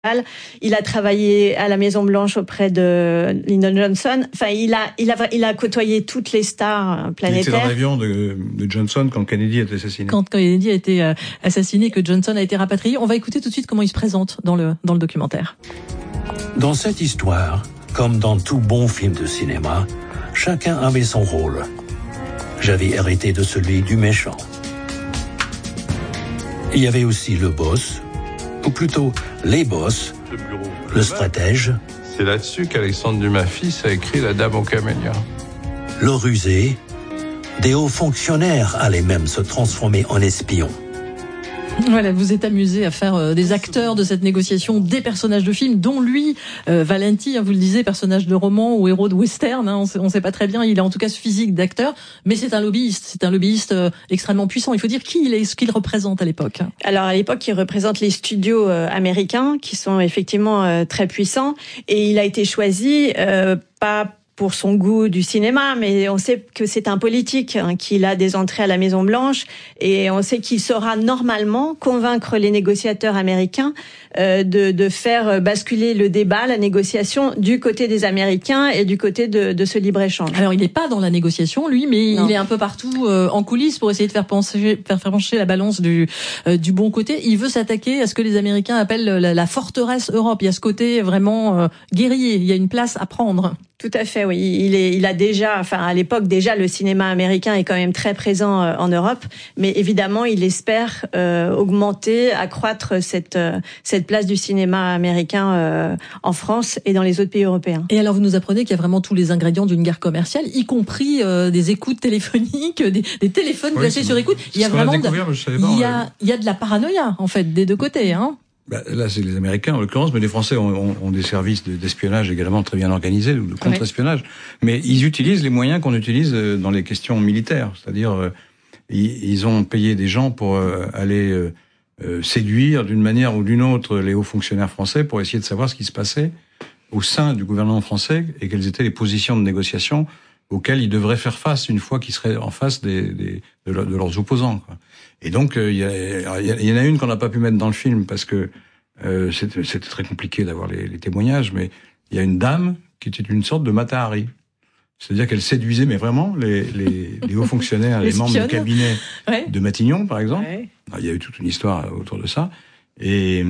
Il a travaillé à la Maison Blanche auprès de Lyndon Johnson. Enfin, il a côtoyé toutes les stars planétaires. Il était dans l'avion de Johnson quand Kennedy a été assassiné. Quand Kennedy a été assassiné, que Johnson a été rapatrié. On va écouter tout de suite comment il se présente dans le documentaire. Dans cette histoire, comme dans tout bon film de cinéma, chacun avait son rôle. J'avais hérité de celui du méchant. Il y avait aussi le boss, ou plutôt les boss, le stratège. C'est là-dessus qu'Alexandre Dumas-Fils a écrit La Dame aux camélias. Le rusé. Des hauts fonctionnaires allaient même se transformer en espions. Voilà, vous êtes amusé à faire des acteurs de cette négociation, des personnages de films, dont lui, Valenti, vous le disiez, personnage de roman ou héros de western, on sait pas très bien, il a en tout cas ce physique d'acteur, mais c'est un lobbyiste extrêmement puissant. Il faut dire qui il est, ce qu'il représente à l'époque. Alors à l'époque, il représente les studios américains, qui sont effectivement très puissants, et il a été choisi pas pour son goût du cinéma, mais on sait que c'est un politique, qu'il a des entrées à la Maison Blanche, et on sait qu'il saura normalement convaincre les négociateurs américains de faire basculer le débat, la négociation, du côté des Américains et du côté de ce libre-échange. Alors il n'est pas dans la négociation, lui, mais non. Il est un peu partout en coulisses pour essayer de faire pencher la balance du bon côté. Il veut s'attaquer à ce que les Américains appellent la forteresse Europe. Il y a ce côté vraiment guerrier, il y a une place à prendre. Tout à fait, oui. Il a déjà, enfin à l'époque déjà, le cinéma américain est quand même très présent en Europe, mais évidemment il espère augmenter, accroître cette place du cinéma américain en France et dans les autres pays européens. Et alors vous nous apprenez qu'il y a vraiment tous les ingrédients d'une guerre commerciale, y compris des écoutes téléphoniques, des téléphones placés sur écoute. Il y a vraiment il y a de la paranoïa en fait des deux côtés, hein. Là, c'est les Américains, en l'occurrence, mais les Français ont des services d'espionnage également très bien organisés, ou de contre-espionnage. Mais ils utilisent les moyens qu'on utilise dans les questions militaires. C'est-à-dire, ils ont payé des gens pour aller séduire d'une manière ou d'une autre les hauts fonctionnaires français pour essayer de savoir ce qui se passait au sein du gouvernement français et quelles étaient les positions de négociation auxquelles ils devraient faire face une fois qu'ils seraient en face de leurs opposants, quoi. Et donc, il y en a une qu'on n'a pas pu mettre dans le film parce que c'était très compliqué d'avoir les témoignages, mais il y a une dame qui était une sorte de Mata Hari. C'est-à-dire qu'elle séduisait, mais vraiment, les hauts fonctionnaires, les membres du cabinet de Matignon, par exemple. Ouais. Il y a eu toute une histoire autour de ça. Et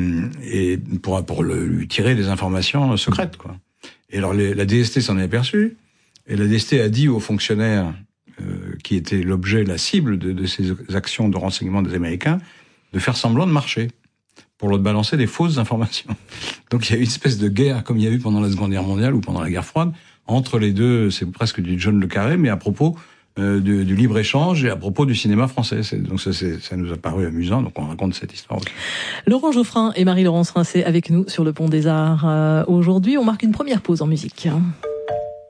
pour lui tirer des informations secrètes, quoi. Et alors, la DST s'en est aperçue. Et la DST a dit aux fonctionnaires qui étaient l'objet, la cible de ces actions de renseignement des Américains, de faire semblant de marcher pour leur balancer des fausses informations. Donc il y a eu une espèce de guerre, comme il y a eu pendant la Seconde Guerre mondiale ou pendant la guerre froide, entre les deux. C'est presque du John le Carré, mais à propos du libre-échange et à propos du cinéma français. Donc ça nous a paru amusant, donc on raconte cette histoire aussi. Laurent Geoffrin et Marie-Laurence Rincé avec nous sur le Pont des Arts. Aujourd'hui, on marque une première pause en musique.